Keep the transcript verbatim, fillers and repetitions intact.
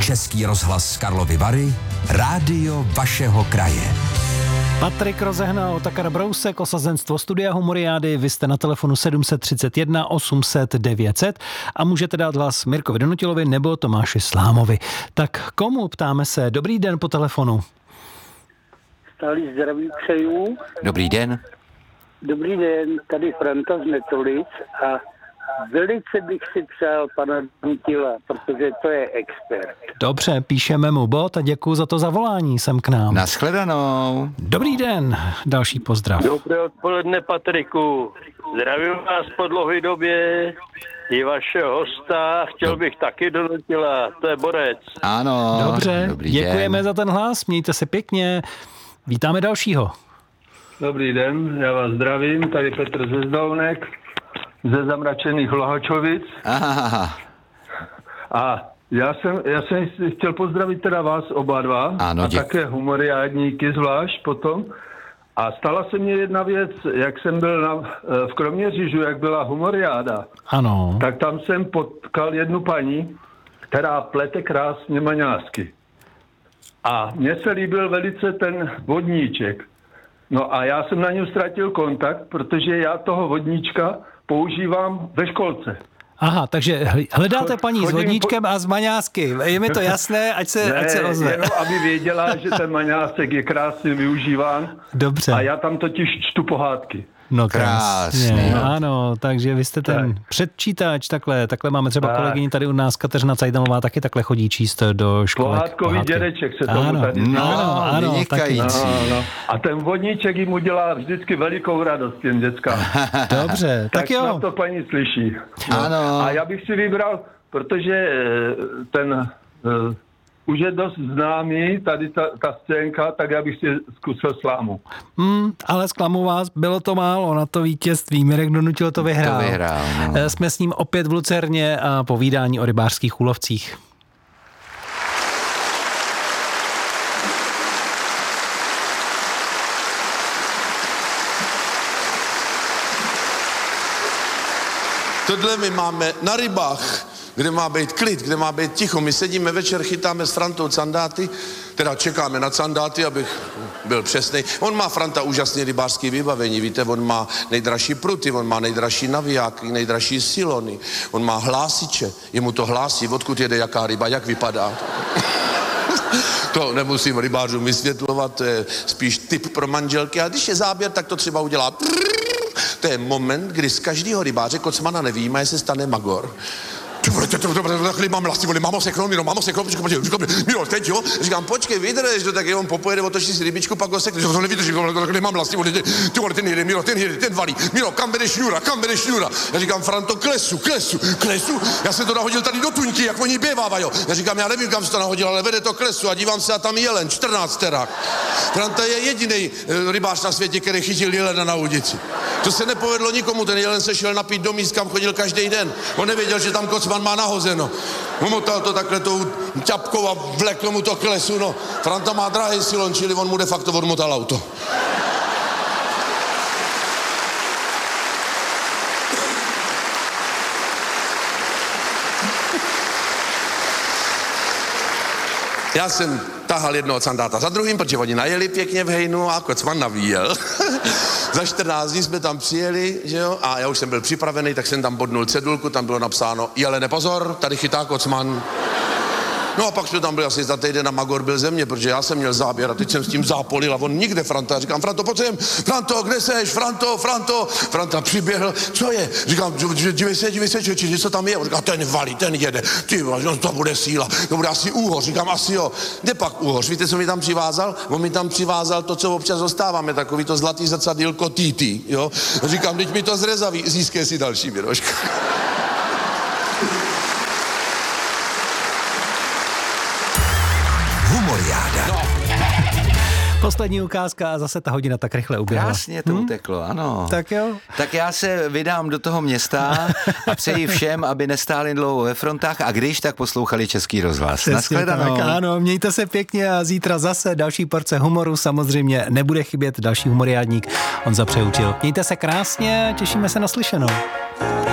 Český rozhlas Karlovy Vary, rádio vašeho kraje. Patrik rozehnal Otakar Brousek, osazenstvo studia Humoriády. Vy jste na telefonu sedm set třicet jedna osm set devět set a můžete dát hlas Mirkovi Donutilovi nebo Tomáši Slámovi. Tak komu ptáme se? Dobrý den po telefonu. Stálý zdraví přeju. Dobrý den. Dobrý den, tady Franta z Netolic a velice bych si přál pana Donutila, protože to je expert. Dobře, píšeme mu bod a děkuji za to zavolání sem k nám. Naschledanou. Dobrý den, další pozdrav. Dobré odpoledne, Patriku. Zdravím vás po dlouhé době i vašeho hosta. Chtěl bych taky Donutila, to je borec. Ano. Dobře, dobrý děkujeme den. za ten hlas, mějte se pěkně. Vítáme dalšího. Dobrý den, já vás zdravím, tady Petr ze Zdolnek, ze zamračených Lohačovic. Aha. A já jsem, já jsem chtěl pozdravit teda vás oba dva. Ano, a děk... také humoriádníky zvlášť potom. A stala se mně jedna věc, jak jsem byl na, v Kroměřížu, jak byla humoriáda. Ano. Tak tam jsem potkal jednu paní, která plete krásně maňásky. A mně se líbil velice ten vodníček. No a já jsem na něj ztratil kontakt, protože já toho vodníčka používám ve školce. Aha, takže hledáte paní Chodím s vodníčkem po... a s maňásky. Je mi to jasné, ať se, ne, ať se ozve. jenom aby věděla, že ten maňásek je krásně využíván. Dobře. A já tam totiž čtu pohádky. No krásně. Krásný. No. Ano, takže vy jste ten Tak. předčítač, takhle, takhle máme třeba Tak. kolegyni tady u nás, Kateřina Cajdalová, taky takhle chodí číst do školek. Pohádkový pohádky. dědeček se tomu ano, tady No, ano, ano, taky. vynikající. No, no. A ten vodníček jim udělá vždycky velikou radost těm dětskám. Dobře, tak, Tak jo. snad to paní slyší. No. Ano. A já bych si vybral, protože eh, ten uh, už je dost známý, tady ta, ta scénka, tak já bych si zkusil Slámu. Hmm, ale zklamu vás, bylo to málo na to vítězství. Mirek Donutil to vyhrál. To vyhrál, no. Eh, Jsme s ním opět v Lucerně a povídání o rybářských úlovcích. Tohle my máme na rybách, kde má být klid, kde má být ticho. My sedíme večer, chytáme s Frantou sandáty, teda čekáme na sandáty, abych byl přesnej. On má, Franta, úžasný rybářský vybavení, víte, on má nejdražší pruty, on má nejdražší navijáky, nejdražší silony, on má hlásiče, jemu to hlásí, odkud jede jaká ryba, jak vypadá. To nemusím rybářům vysvětlovat, to je spíš tip pro manželky, a když je záběr, tak to třeba udělá. To je moment, kdy z každého rybáře kocmana nevyjímaje se stane magor. Takhle mám lasti, vole, mámo seknou, Miro, mámo seknou, počkej, počkej, počkej, Miro, teď jo? Říkám, počkej, vydrž, to tak on popojede, otočí si rybičku, pak ho sekne, to nevydrží, takhle mám lasti, vole, ty vole, ten jede, Miro, ten jede, ten valí, Miro, kam vede šňůra, kam vede šňůra? Já říkám, Franto, klesu, klesu, klesu, já jsem to nahodil tady do tuňky, jak oni běvávají, já říkám, já nevím, kam se to nahodil, ale vede to klesu a dívám se a tam jelen, čtrnáct terák. Franta je jediný rybář na světě, který chytil jelena na udici. To se nepovedlo nikomu, ten jelen se šel napít do míst, kam chodil každý den. On nevěděl, že tam kocman má nahozeno. Umotal to takhle tou ťapkou a vlekl mu to k lesu, no. Franta má drahý silon, čili on mu de facto odmotal auto. Já jsem tahal jednoho sandáta za druhým, protože oni najeli pěkně v hejnu a kocman navíjel. Za čtrnáct dní jsme tam přijeli, že jo, a já už jsem byl připravený, tak jsem tam bodnul cedulku, tam bylo napsáno, jelene pozor, tady chytá kocman. No a pak jsme tam byli asi za týden a magor byl ze mě, protože já jsem měl záběr a teď jsem s tím zápolil a on nikde, Franta. Říkám, Franto, pojď sem, Franto, kde seš, Franto, Franto. Franta přiběhl, co je? Říkám, dívej se, dívej se, či, co tam je? On říká, ten valí, ten jede. Ty, no to bude síla, to bude asi úhoř. Říkám, asi jo. Kde pak úhoř? Víte, co mi tam přivázal? On mi tam přivázal to, co občas dostáváme, takový to zlatý zrcadýlko Títí, jo. Říkám, teď mi to zrezaví, získej si další, Miroška. Humoriáda. No. Poslední ukázka a zase ta hodina tak rychle uběhla. Krásně to uteklo, ano. Tak jo. Tak já se vydám do toho města a přeji všem, aby nestáli dlouho ve frontách a když, tak poslouchali Český rozhlas. Přesně Naschledanou. tak, ano, mějte se pěkně a zítra zase další porce humoru, samozřejmě nebude chybět další humoriádník, on zapřeučil. Mějte se krásně, těšíme se na slyšenou.